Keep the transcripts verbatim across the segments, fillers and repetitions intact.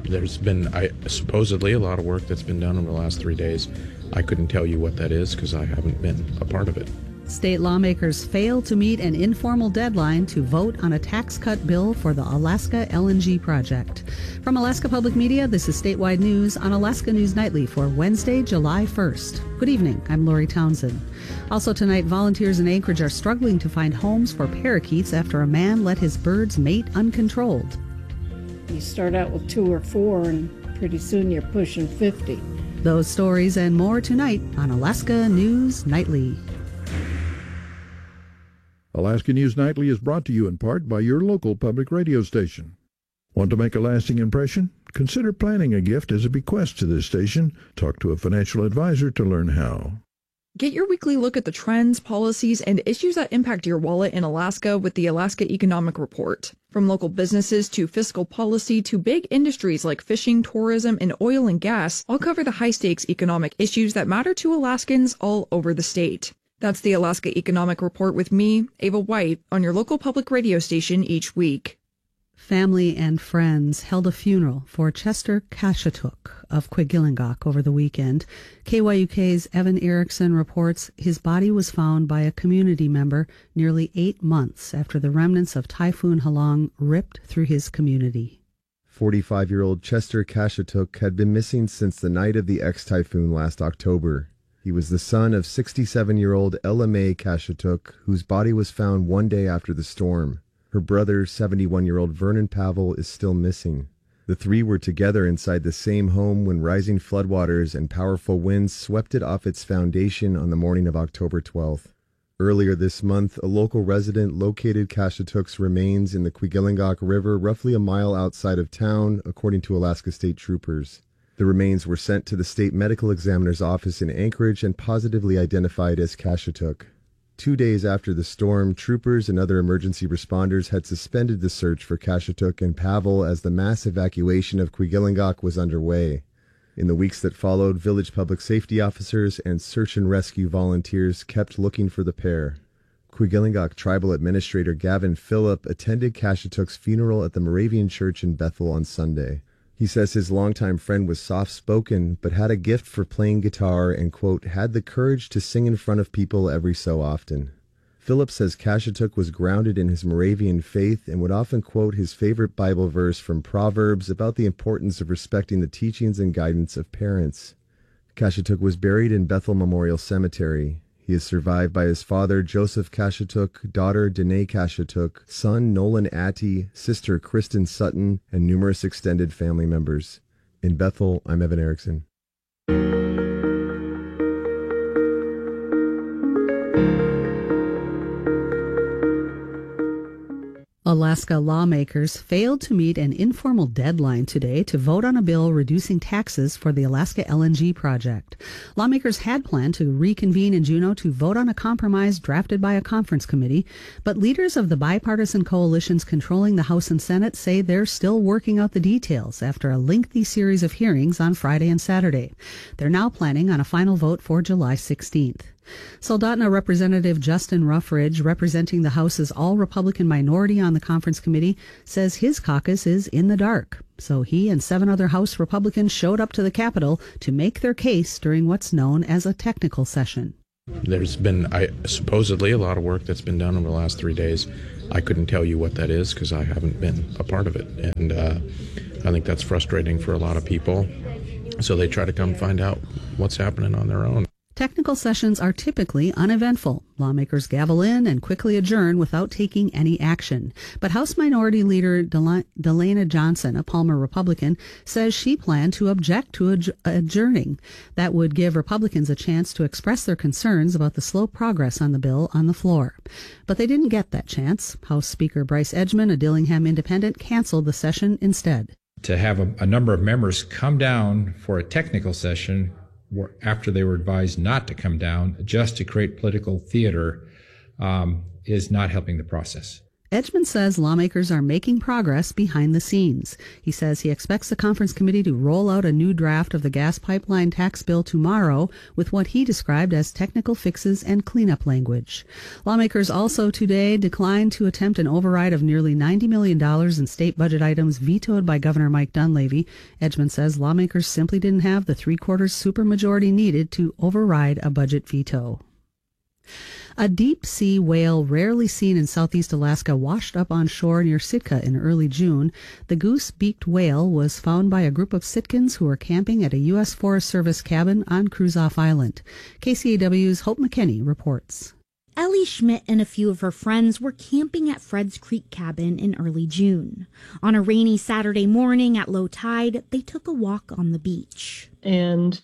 There's been I, supposedly a lot of work that's been done over the last three days. I couldn't tell you what that is because I haven't been a part of it. State lawmakers failed to meet an informal deadline to vote on a tax cut bill for the Alaska L N G project. From Alaska Public Media, this is Statewide News on Alaska News Nightly for Wednesday, July first. Good evening, I'm Lori Townsend. Also tonight, volunteers in Anchorage are struggling to find homes for parakeets after a man let his birds mate uncontrolled. You start out with two or four, and pretty soon you're pushing fifty. Those stories and more tonight on Alaska News Nightly. Alaska News Nightly is brought to you in part by your local public radio station. Want to make a lasting impression? Consider planning a gift as a bequest to this station. Talk to a financial advisor to learn how. Get your weekly look at the trends, policies, and issues that impact your wallet in Alaska with the Alaska Economic Report. From local businesses to fiscal policy to big industries like fishing, tourism, and oil and gas, I'll cover the high-stakes economic issues that matter to Alaskans all over the state. That's the Alaska Economic Report with me, Ava White, on your local public radio station each week. Family and friends held a funeral for Chester Kashetuk of Quigilingok over the weekend. K Y U K's Evan Erickson reports his body was found by a community member nearly eight months after the remnants of Typhoon Halong ripped through his community. forty-five-year-old Chester Kashetuk had been missing since the night of the ex-typhoon last October. He was the son of sixty-seven-year-old Ella Mae Kashetuk, whose body was found one day after the storm. Her brother, seventy-one-year-old Vernon Pavel, is still missing. The three were together inside the same home when rising floodwaters and powerful winds swept it off its foundation on the morning of October twelfth. Earlier this month, a local resident located Kashetuk's remains in the Quigilingok River roughly a mile outside of town, according to Alaska State Troopers. The remains were sent to the state medical examiner's office in Anchorage and positively identified as Kashetuk. Two days after the storm, troopers and other emergency responders had suspended the search for Kashetuk and Pavel as the mass evacuation of Quigilingok was underway. In the weeks that followed, village public safety officers and search and rescue volunteers kept looking for the pair. Quigilingok Tribal Administrator Gavin Phillip attended Kashetuk's funeral at the Moravian Church in Bethel on Sunday. He says his longtime friend was soft-spoken, but had a gift for playing guitar and, quote, had the courage to sing in front of people every so often. Philip says Kashetuk was grounded in his Moravian faith and would often quote his favorite Bible verse from Proverbs about the importance of respecting the teachings and guidance of parents. Kashetuk was buried in Bethel Memorial Cemetery. He is survived by his father, Joseph Kashetuk, daughter, Danae Kashetuk, son, Nolan Atty, sister, Kristen Sutton, and numerous extended family members. In Bethel, I'm Evan Erickson. Alaska lawmakers failed to meet an informal deadline today to vote on a bill reducing taxes for the Alaska L N G project. Lawmakers had planned to reconvene in Juneau to vote on a compromise drafted by a conference committee, but leaders of the bipartisan coalitions controlling the House and Senate say they're still working out the details after a lengthy series of hearings on Friday and Saturday. They're now planning on a final vote for July sixteenth. Soldotna Representative Justin Ruffridge, representing the House's all-Republican minority on the conference committee, says his caucus is in the dark. So he and seven other House Republicans showed up to the Capitol to make their case during what's known as a technical session. There's been I, supposedly a lot of work that's been done over the last three days. I couldn't tell you what that is because I haven't been a part of it. And uh, I think that's frustrating for a lot of people. So they try to come find out what's happening on their own. Technical sessions are typically uneventful. Lawmakers gavel in and quickly adjourn without taking any action. But House Minority Leader Del- Delana Johnson, a Palmer Republican, says she planned to object to adj- adjourning. That would give Republicans a chance to express their concerns about the slow progress on the bill on the floor. But they didn't get that chance. House Speaker Bryce Edgman, a Dillingham independent, canceled the session instead. To have a, a number of members come down for a technical session after they were advised not to come down just to create political theater um, is not helping the process. Edgman says lawmakers are making progress behind the scenes. He says he expects the conference committee to roll out a new draft of the gas pipeline tax bill tomorrow with what he described as technical fixes and cleanup language. Lawmakers also today declined to attempt an override of nearly ninety million dollars in state budget items vetoed by Governor Mike Dunleavy. Edgman says lawmakers simply didn't have the three-quarters supermajority needed to override a budget veto. A deep-sea whale rarely seen in southeast Alaska washed up on shore near Sitka in early June. The goose-beaked whale was found by a group of Sitkans who were camping at a U S Forest Service cabin on Kruzof Island. K C A W's Hope McKinney reports. Ellie Schmidt and a few of her friends were camping at Fred's Creek cabin in early June. On a rainy Saturday morning at low tide, they took a walk on the beach. And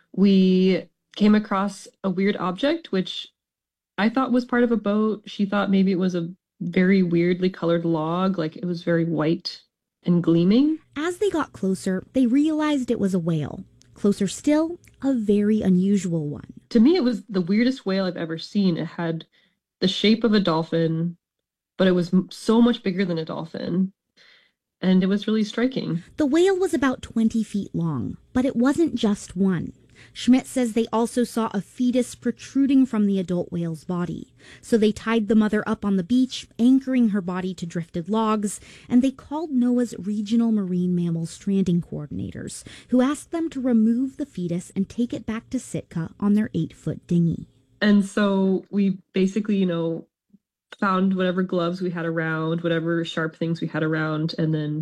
we came across a weird object, which I thought was part of a boat. She thought maybe it was a very weirdly colored log, like it was very white and gleaming. As they got closer, they realized it was a whale. Closer still, a very unusual one. To me, it was the weirdest whale I've ever seen. It had the shape of a dolphin, but it was so much bigger than a dolphin. And it was really striking. The whale was about twenty feet long, but it wasn't just one. Schmidt says they also saw a fetus protruding from the adult whale's body. So they tied the mother up on the beach, anchoring her body to drifted logs, and they called NOAA's regional marine mammal stranding coordinators, who asked them to remove the fetus and take it back to Sitka on their eight-foot dinghy. And so we basically, you know, found whatever gloves we had around, whatever sharp things we had around, and then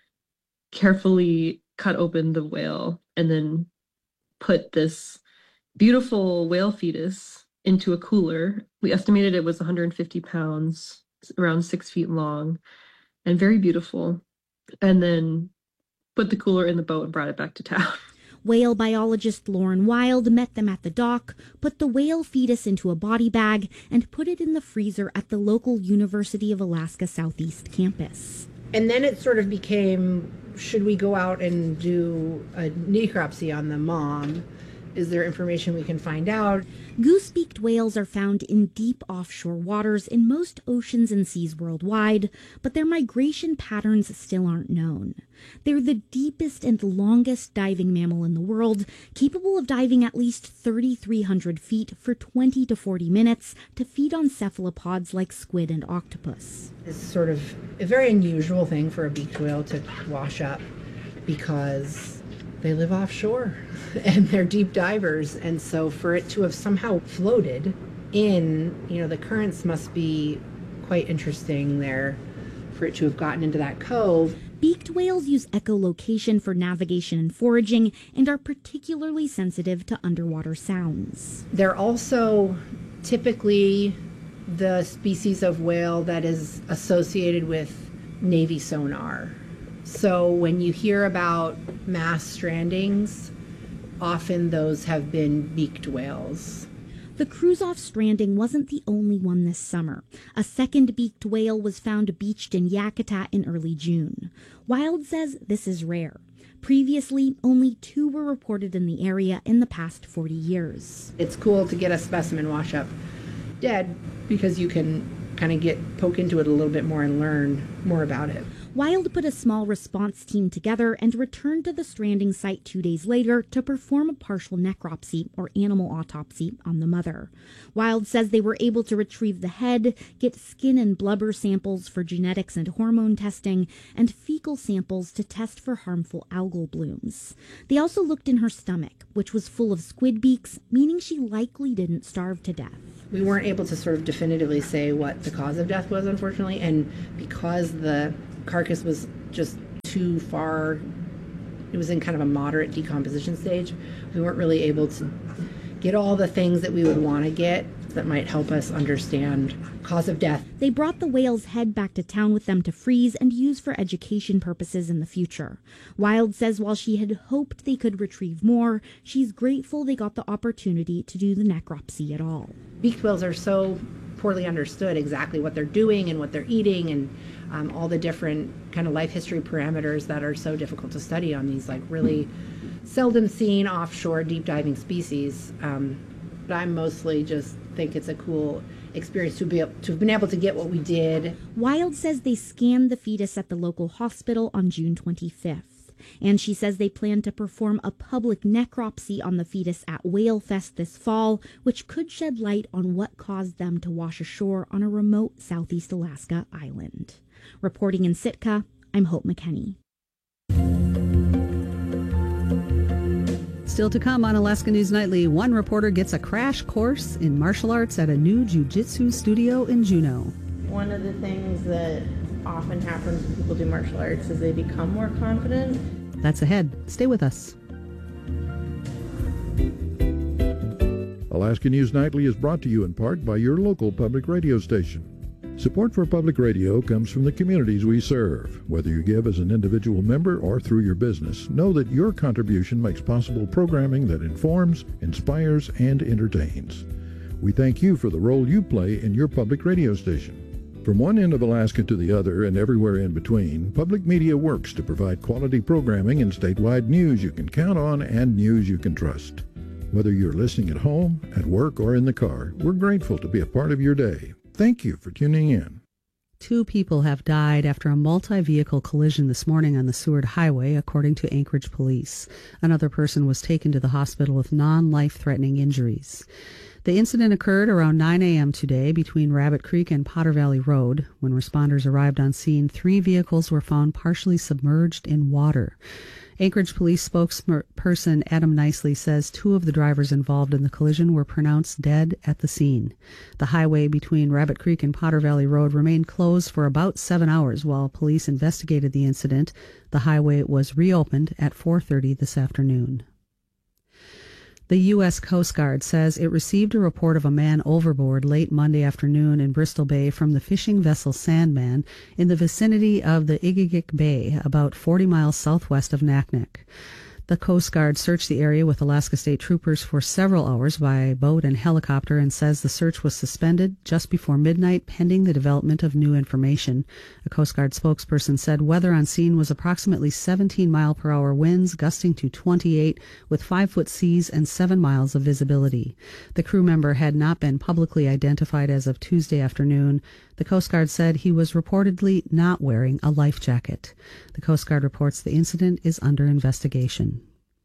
carefully cut open the whale and then put this beautiful whale fetus into a cooler. We estimated it was one hundred fifty pounds, around six feet long, and very beautiful. And then put the cooler in the boat and brought it back to town. Whale biologist Lauren Wild met them at the dock, put the whale fetus into a body bag, and put it in the freezer at the local University of Alaska Southeast campus. And then it sort of became, should we go out and do a necropsy on the mom? Is there information we can find out? Goose-beaked whales are found in deep offshore waters in most oceans and seas worldwide, but their migration patterns still aren't known. They're the deepest and longest diving mammal in the world, capable of diving at least thirty-three hundred feet for twenty to forty minutes to feed on cephalopods like squid and octopus. It's sort of a very unusual thing for a beaked whale to wash up because they live offshore and they're deep divers. And so for it to have somehow floated in, you know, the currents must be quite interesting there for it to have gotten into that cove. Beaked whales use echolocation for navigation and foraging and are particularly sensitive to underwater sounds. They're also typically the species of whale that is associated with Navy sonar. So when you hear about mass strandings, often those have been beaked whales. The Kruzof stranding wasn't the only one this summer. A second beaked whale was found beached in Yakutat in early June. Wild says this is rare. Previously, only two were reported in the area in the past forty years. It's cool to get a specimen wash up dead because you can kind of get poke into it a little bit more and learn more about it. Wild put a small response team together and returned to the stranding site two days later to perform a partial necropsy, or animal autopsy, on the mother. Wild says they were able to retrieve the head, get skin and blubber samples for genetics and hormone testing, and fecal samples to test for harmful algal blooms. They also looked in her stomach, which was full of squid beaks, meaning she likely didn't starve to death. We weren't able to sort of definitively say what the cause of death was, unfortunately, and because the carcass was just too far, it was in kind of a moderate decomposition stage, we weren't really able to get all the things that we would want to get that might help us understand cause of death. They brought the whale's head back to town with them to freeze and use for education purposes in the future. Wild says while she had hoped they could retrieve more, she's grateful they got the opportunity to do the necropsy at all. Beaked whales are so poorly understood exactly what they're doing and what they're eating, and um, all the different kind of life history parameters that are so difficult to study on these like really seldom seen offshore deep diving species. Um, but I mostly just think it's a cool experience to be able, to have been able to get what we did. Wild says they scanned the fetus at the local hospital on June twenty-fifth. And she says they plan to perform a public necropsy on the fetus at Whale Fest this fall, which could shed light on what caused them to wash ashore on a remote Southeast Alaska island. Reporting in Sitka, I'm Hope McKenney. Still to come on Alaska News Nightly, one reporter gets a crash course in martial arts at a new jiu-jitsu studio in Juneau. One of the things that often happens when people do martial arts is they become more confident. That's ahead. Stay with us. Alaska News Nightly is brought to you in part by your local public radio station. Support for public radio comes from the communities we serve. Whether you give as an individual member or through your business, know that your contribution makes possible programming that informs, inspires, and entertains. We thank you for the role you play in your public radio station. From one end of Alaska to the other and everywhere in between, public media works to provide quality programming and statewide news you can count on and news you can trust. Whether you're listening at home, at work, or in the car, we're grateful to be a part of your day. Thank you for tuning in. Two people have died after a multi-vehicle collision this morning on the Seward Highway, according to Anchorage police. Another person was taken to the hospital with non-life-threatening injuries. The incident occurred around nine a.m. today between Rabbit Creek and Potter Valley Road. When responders arrived on scene, three vehicles were found partially submerged in water. Anchorage police spokesperson Adam Nicely says two of the drivers involved in the collision were pronounced dead at the scene. The highway between Rabbit Creek and Potter Valley Road remained closed for about seven hours while police investigated the incident. The highway was reopened at four thirty this afternoon. The U S Coast Guard says it received a report of a man overboard late Monday afternoon in Bristol Bay from the fishing vessel Sandman in the vicinity of the Igigik Bay, about forty miles southwest of Naknek. The Coast Guard searched the area with Alaska State Troopers for several hours by boat and helicopter and says the search was suspended just before midnight pending the development of new information. A Coast Guard spokesperson said weather on scene was approximately seventeen mile per hour winds gusting to twenty-eight with five foot seas and seven miles of visibility. The crew member had not been publicly identified as of Tuesday afternoon. The Coast Guard said he was reportedly not wearing a life jacket. The Coast Guard reports the incident is under investigation.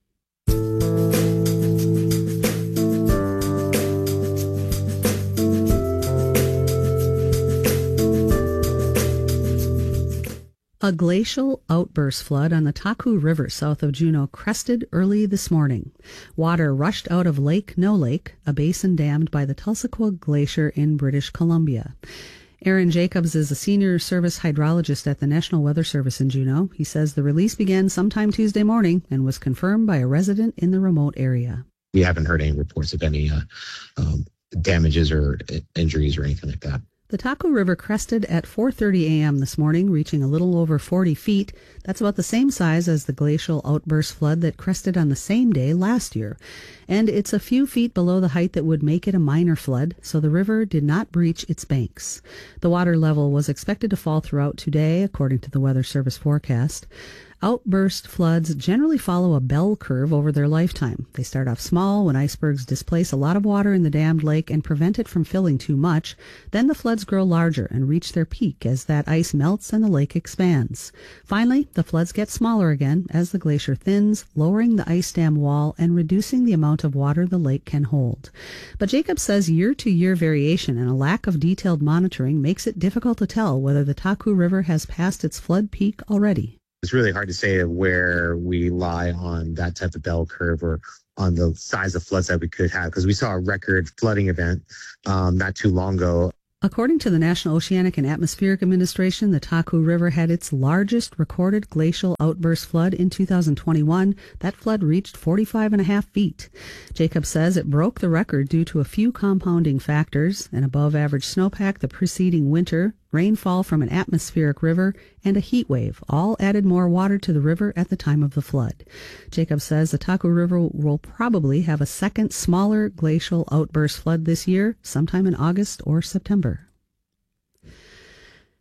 A glacial outburst flood on the Taku River south of Juneau crested early this morning. Water rushed out of Lake No Lake, a basin dammed by the Tulsaquah Glacier in British Columbia. Aaron Jacobs is a senior service hydrologist at the National Weather Service in Juneau. He says the release began sometime Tuesday morning and was confirmed by a resident in the remote area. We haven't heard any reports of any uh, um, damages or injuries or anything like that. The Taku River crested at four thirty a.m. this morning, reaching a little over forty feet. That's about the same size as the glacial outburst flood that crested on the same day last year. And it's a few feet below the height that would make it a minor flood, so the river did not breach its banks. The water level was expected to fall throughout today, according to the Weather Service forecast. Outburst floods generally follow a bell curve over their lifetime. They start off small when icebergs displace a lot of water in the dammed lake and prevent it from filling too much. Then the floods grow larger and reach their peak as that ice melts and the lake expands. Finally, the floods get smaller again as the glacier thins, lowering the ice dam wall and reducing the amount of water the lake can hold. But Jacob says year-to-year variation and a lack of detailed monitoring makes it difficult to tell whether the Taku River has passed its flood peak already. It's really hard to say where we lie on that type of bell curve or on the size of floods that we could have, because we saw a record flooding event um, not too long ago. According to the National Oceanic and Atmospheric Administration, the Taku River had its largest recorded glacial outburst flood in two thousand twenty-one. That flood reached forty-five and a half feet. Jacob says it broke the record due to a few compounding factors: an above-average snowpack the preceding winter, rainfall from an atmospheric river, and a heat wave all added more water to the river at the time of the flood. Jacob says the Taku River will probably have a second, smaller glacial outburst flood this year, sometime in August or September.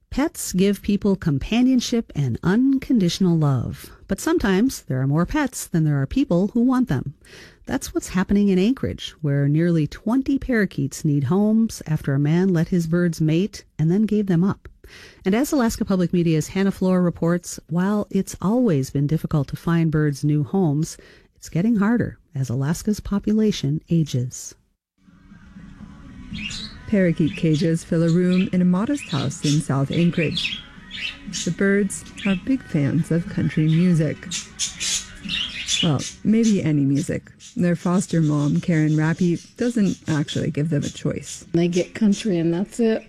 Pets give people companionship and unconditional love. But sometimes there are more pets than there are people who want them. That's what's happening in Anchorage, where nearly twenty parakeets need homes after a man let his birds mate and then gave them up. And as Alaska Public Media's Hannah Floor reports, while it's always been difficult to find birds new homes, it's getting harder as Alaska's population ages. Parakeet cages fill a room in a modest house in South Anchorage. The birds are big fans of country music. Well, maybe any music. Their foster mom, Karen Rappy, doesn't actually give them a choice. They get country and that's it.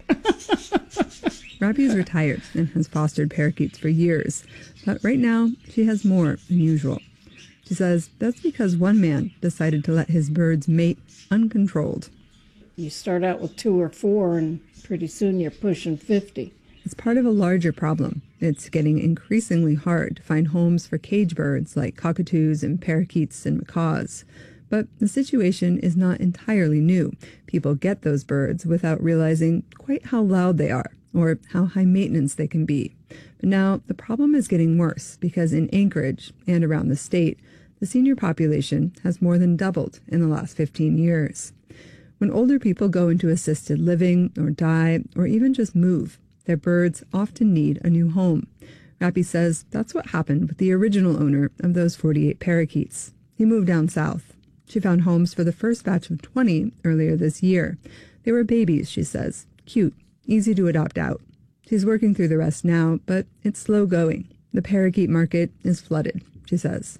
Rappy is retired and has fostered parakeets for years, but right now she has more than usual. She says that's because one man decided to let his birds mate uncontrolled. You start out with two or four and pretty soon you're pushing fifty. It's part of a larger problem. It's getting increasingly hard to find homes for cage birds like cockatoos and parakeets and macaws. But the situation is not entirely new. People get those birds without realizing quite how loud they are or how high maintenance they can be. But now the problem is getting worse because in Anchorage and around the state, the senior population has more than doubled in the last fifteen years. When older people go into assisted living or die or even just move, their birds often need a new home. Rappy says that's what happened with the original owner of those forty-eight parakeets. He moved down south. She found homes for the first batch of twenty earlier this year. They were babies, she says, cute, easy to adopt out. She's working through the rest now, but it's slow going. The parakeet market is flooded, she says.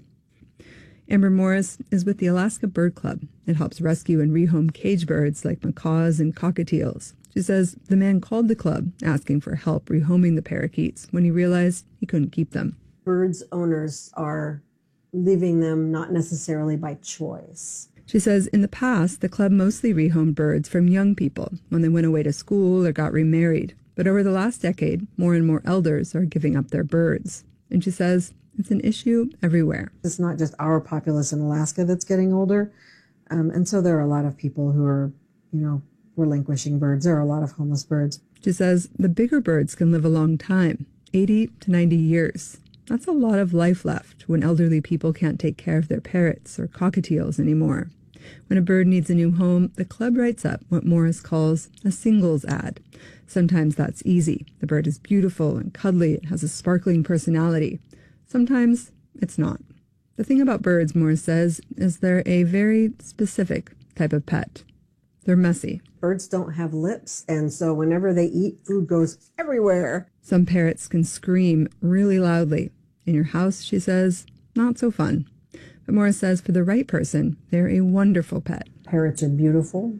Amber Morris is with the Alaska Bird Club. It helps rescue and rehome cage birds like macaws and cockatiels. She says the man called the club asking for help rehoming the parakeets when he realized he couldn't keep them. Birds owners are leaving them not necessarily by choice. She says in the past, the club mostly rehomed birds from young people when they went away to school or got remarried. But over the last decade, more and more elders are giving up their birds. And she says it's an issue everywhere. It's not just our populace in Alaska that's getting older. Um, and so there are a lot of people who are, you know, relinquishing birds. There are a lot of homeless birds. She says the bigger birds can live a long time, eighty to ninety years. That's a lot of life left when elderly people can't take care of their parrots or cockatiels anymore. When a bird needs a new home, the club writes up what Morris calls a singles ad. Sometimes that's easy. The bird is beautiful and cuddly. It has a sparkling personality. Sometimes it's not. The thing about birds, Morris says, is they're a very specific type of pet. They're messy. Birds don't have lips, and so whenever they eat, food goes everywhere. Some parrots can scream really loudly. In your house, she says, not so fun. But Morris says for the right person, they're a wonderful pet. Parrots are beautiful.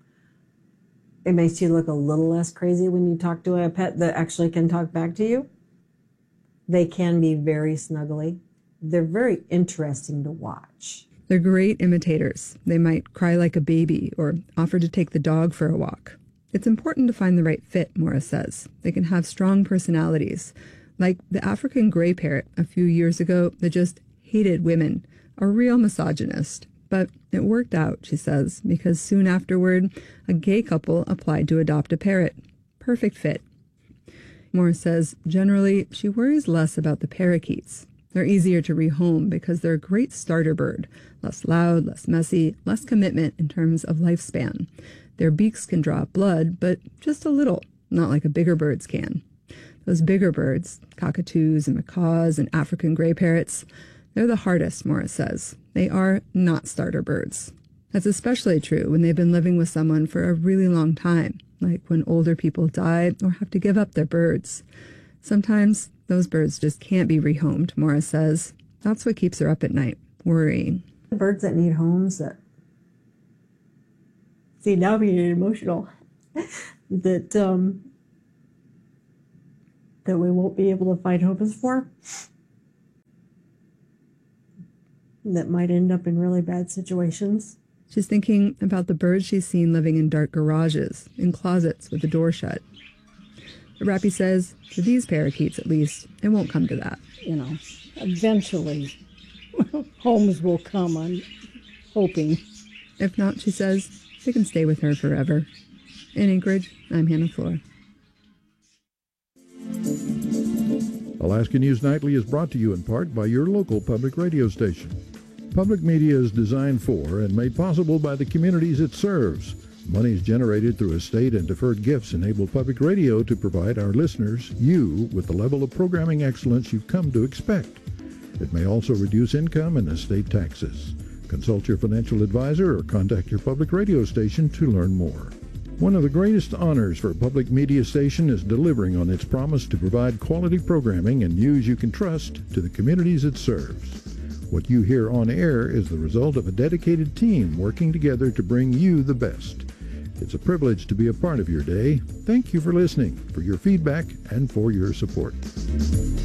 It makes you look a little less crazy when you talk to a pet that actually can talk back to you. They can be very snuggly. They're very interesting to watch. They're great imitators. They might cry like a baby or offer to take the dog for a walk. It's important to find the right fit, Morris says. They can have strong personalities, like the African gray parrot a few years ago that just hated women, a real misogynist. But it worked out, she says, because soon afterward, a gay couple applied to adopt a parrot. Perfect fit. Morris says generally she worries less about the parakeets. They're easier to rehome because they're a great starter bird, less loud, less messy, less commitment in terms of lifespan. Their beaks can draw blood, but just a little, not like a bigger bird's can. Those bigger birds, cockatoos and macaws and African gray parrots, they're the hardest, Morris says. They are not starter birds. That's especially true when they've been living with someone for a really long time, like when older people die or have to give up their birds. Sometimes those birds just can't be rehomed, Morris says. That's what keeps her up at night, worrying. Birds that need homes that... See, now I'm getting emotional. that, um... that we won't be able to find homes for. That might end up in really bad situations. She's thinking about the birds she's seen living in dark garages, in closets with the door shut. But Rappy says, for these parakeets at least, it won't come to that. You know, eventually homes will come, I'm hoping. If not, she says, they can stay with her forever. In Anchorage, I'm Hannah Floor. Alaska News Nightly is brought to you in part by your local public radio station. Public media is designed for and made possible by the communities it serves. Monies generated through estate and deferred gifts enable public radio to provide our listeners, you, with the level of programming excellence you've come to expect. It may also reduce income and estate taxes. Consult your financial advisor or contact your public radio station to learn more. One of the greatest honors for a public media station is delivering on its promise to provide quality programming and news you can trust to the communities it serves. What you hear on air is the result of a dedicated team working together to bring you the best. It's a privilege to be a part of your day. Thank you for listening, for your feedback, and for your support.